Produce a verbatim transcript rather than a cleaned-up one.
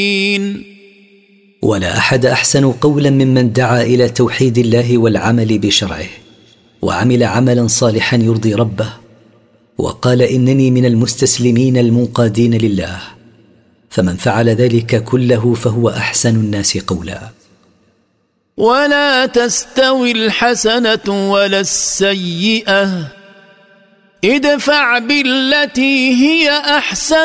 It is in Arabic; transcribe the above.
ولا أحد أحسن قولا ممن دعا إلى توحيد الله والعمل بشرعه وعمل عملا صالحا يرضي ربه وقال إنني من المستسلمين المنقادين لله، فمن فعل ذلك كله فهو أحسن الناس قولا. ولا تستوي الحسنة ولا السيئة، ادفع بالتي هي أحسن